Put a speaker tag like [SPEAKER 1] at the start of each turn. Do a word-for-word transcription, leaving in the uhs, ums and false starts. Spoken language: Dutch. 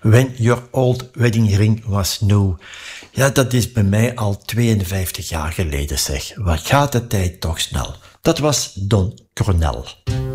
[SPEAKER 1] When your old wedding ring was new. Ja, dat is bij mij al tweeënvijftig jaar geleden, zeg. Wat gaat de tijd toch snel. Dat was Don Cornell.